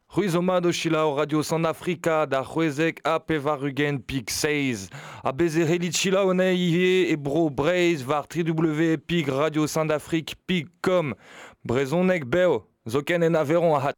Ruizomado chilao Radio Sandafrika da Huezek a pevarugen pig 6. A bezereli chilao ne ie e bro breiz var www.pig Radio Sandafrik pig.com. Brezonek beo, zoken en averon a hat.